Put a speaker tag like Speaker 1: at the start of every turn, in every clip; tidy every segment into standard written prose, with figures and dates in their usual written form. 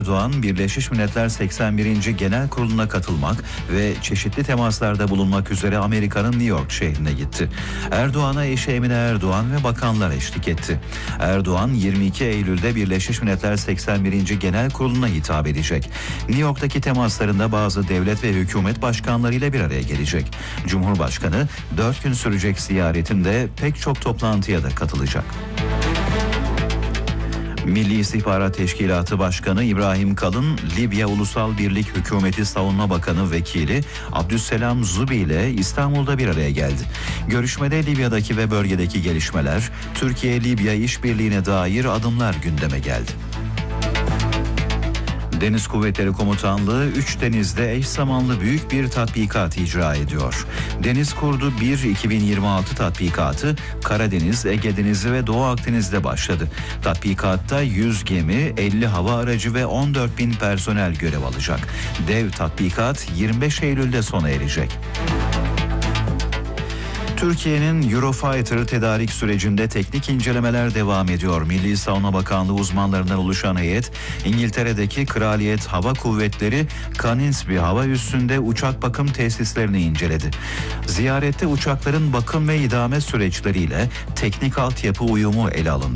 Speaker 1: Erdoğan, Birleşmiş Milletler 81. Genel Kurulu'na katılmak ve çeşitli temaslarda bulunmak üzere Amerika'nın New York şehrine gitti. Erdoğan'a eşi Emine Erdoğan ve bakanlar eşlik etti. Erdoğan 22 Eylül'de Birleşmiş Milletler 81. Genel Kurulu'na hitap edecek. New York'taki temaslarında bazı devlet ve hükümet başkanlarıyla bir araya gelecek. Cumhurbaşkanı 4 gün sürecek ziyaretinde pek çok toplantıya da katılacak. Milli İstihbarat Teşkilatı Başkanı İbrahim Kalın, Libya Ulusal Birlik Hükümeti Savunma Bakanı Vekili Abdüsselam Zubi ile İstanbul'da bir araya geldi. Görüşmede Libya'daki ve bölgedeki gelişmeler, Türkiye-Libya işbirliğine dair adımlar gündeme geldi. Deniz Kuvvetleri Komutanlığı 3 denizde eş zamanlı büyük bir tatbikat icra ediyor. Deniz Kurdu 1 2026 tatbikatı Karadeniz, Ege Denizi ve Doğu Akdeniz'de başladı. Tatbikatta 100 gemi, 50 hava aracı ve 14.000 personel görev alacak. Dev tatbikat 25 Eylül'de sona erecek. Türkiye'nin Eurofighter tedarik sürecinde teknik incelemeler devam ediyor. Milli Savunma Bakanlığı uzmanlarından oluşan heyet, İngiltere'deki Kraliyet Hava Kuvvetleri Canningsby hava üssünde uçak bakım tesislerini inceledi. Ziyarette uçakların bakım ve idame süreçleriyle teknik altyapı uyumu ele alındı.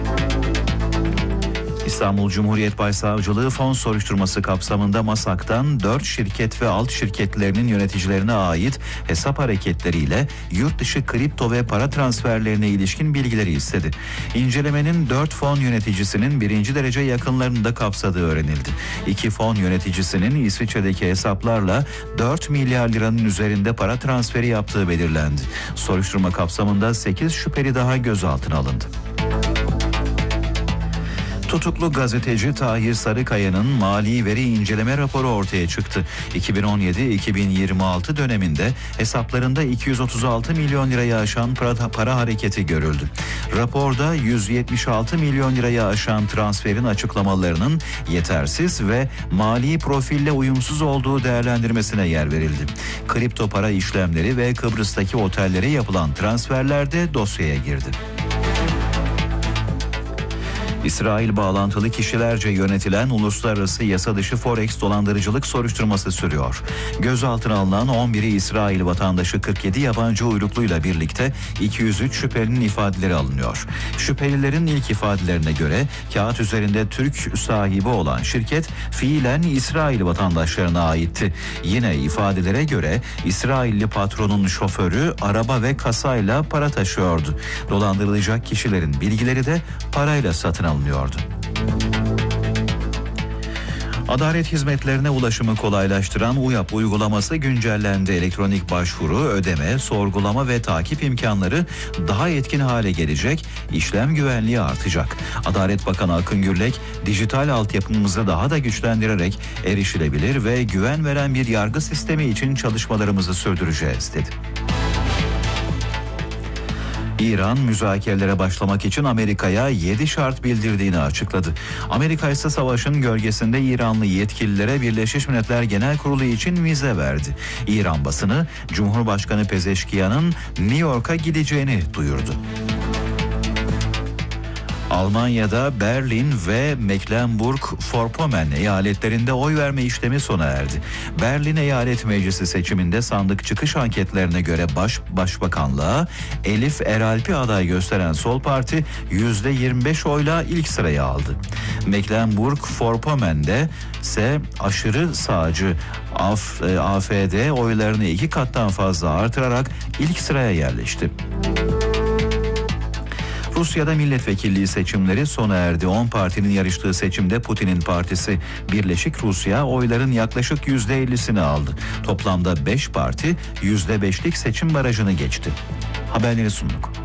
Speaker 1: İstanbul Cumhuriyet Başsavcılığı fon soruşturması kapsamında MASAK'tan 4 şirket ve alt şirketlerinin yöneticilerine ait hesap hareketleriyle yurt dışı kripto ve para transferlerine ilişkin bilgileri istedi. İncelemenin 4 fon yöneticisinin 1. derece yakınlarını da kapsadığı öğrenildi. 2 fon yöneticisinin İsviçre'deki hesaplarla 4 milyar liranın üzerinde para transferi yaptığı belirlendi. Soruşturma kapsamında 8 şüpheli daha gözaltına alındı. Tutuklu gazeteci Tahir Sarıkaya'nın mali veri inceleme raporu ortaya çıktı. 2017-2026 döneminde hesaplarında 236 milyon lirayı aşan para hareketi görüldü. Raporda 176 milyon lirayı aşan transferin açıklamalarının yetersiz ve mali profille uyumsuz olduğu değerlendirmesine yer verildi. Kripto para işlemleri ve Kıbrıs'taki otellere yapılan transferler de dosyaya girdi. İsrail bağlantılı kişilerce yönetilen uluslararası yasa dışı Forex dolandırıcılık soruşturması sürüyor. Gözaltına alınan 11'i İsrail vatandaşı 47 yabancı uyrukluyla birlikte 203 şüphelinin ifadeleri alınıyor. Şüphelilerin ilk ifadelerine göre kağıt üzerinde Türk sahibi olan şirket fiilen İsrail vatandaşlarına aitti. Yine ifadelere göre İsrailli patronun şoförü araba ve kasayla para taşıyordu. Dolandırılacak kişilerin bilgileri de parayla satın alınıyordu. Adalet hizmetlerine ulaşımı kolaylaştıran UYAP uygulaması güncellendi. Elektronik başvuru, ödeme, sorgulama ve takip imkanları daha etkin hale gelecek, işlem güvenliği artacak. Adalet Bakanı Akın Gürlek, dijital altyapımızı daha da güçlendirerek erişilebilir ve güven veren bir yargı sistemi için çalışmalarımızı sürdüreceğiz dedi. İran müzakerelere başlamak için Amerika'ya 7 şart bildirdiğini açıkladı. Amerika ise savaşın gölgesinde İranlı yetkililere Birleşmiş Milletler Genel Kurulu için vize verdi. İran basını Cumhurbaşkanı Pezeşkiyan'ın New York'a gideceğini duyurdu. Almanya'da Berlin ve Mecklenburg-Vorpommern eyaletlerinde oy verme işlemi sona erdi. Berlin Eyalet Meclisi seçiminde sandık çıkış anketlerine göre Başbakanlığa Elif Eralp'i aday gösteren Sol Parti %25 oyla ilk sırayı aldı. Mecklenburg-Vorpommern'de ise aşırı sağcı AfD oylarını 2 kattan fazla artırarak ilk sıraya yerleşti. Rusya'da milletvekilliği seçimleri sona erdi. 10 partinin yarıştığı seçimde Putin'in partisi Birleşik Rusya oyların yaklaşık %50'sini aldı. Toplamda 5 parti %5'lik seçim barajını geçti. Haberleri sunduk.